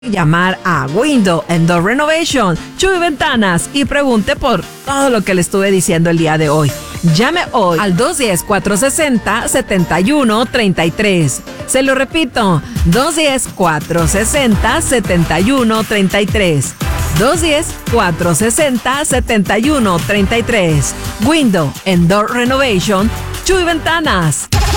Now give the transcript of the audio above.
Llamar a Window and Door Renovation, Chuy Ventanas y pregunte por todo lo que le estuve diciendo el día de hoy. Llame hoy al 210-460-7133. Se lo repito, 210-460-7133. 210-460-7133. Window and Door Renovation, Chuy Ventanas.